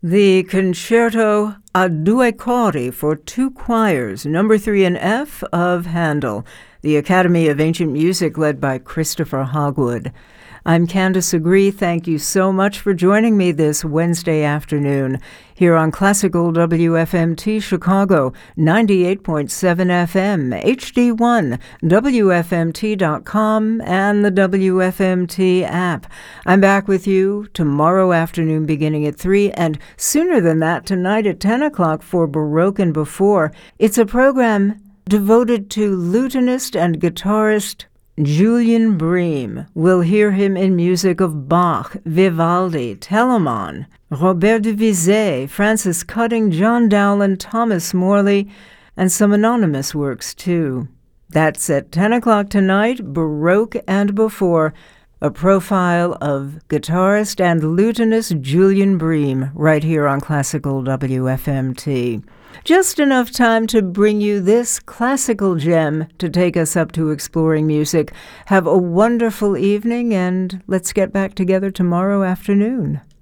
The Concerto a Due Cori for Two Choirs, number 3 in F of Handel, the Academy of Ancient Music led by Christopher Hogwood. I'm Candace Agree. Thank you so much for joining me this Wednesday afternoon here on Classical WFMT Chicago, 98.7 FM, HD1, WFMT.com, and the WFMT app. I'm back with you tomorrow afternoon beginning at 3, and sooner than that, tonight at 10 o'clock for Baroque and Before. It's a program devoted to lutenist and guitarist Julian Bream. We'll hear him in music of Bach, Vivaldi, Telemann, Robert de Bizet, Francis Cutting, John Dowland, Thomas Morley, and some anonymous works too. That's at 10 o'clock tonight, Baroque and Before, a profile of guitarist and lutenist Julian Bream right here on Classical WFMT. Just enough time to bring you this classical gem to take us up to exploring music. Have a wonderful evening, and let's get back together tomorrow afternoon.